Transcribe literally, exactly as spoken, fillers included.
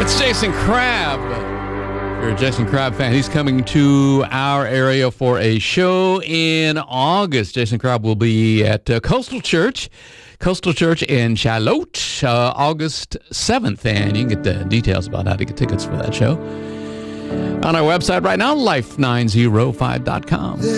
It's Jason Crabb. If you're a Jason Crabb fan, he's coming to our area for a show in August. Jason Crabb will be at uh, Coastal Church, Coastal Church in Charlotte, uh, August seventh. And you can get the details about how to get tickets for that show on our website right now, life nine oh five dot com.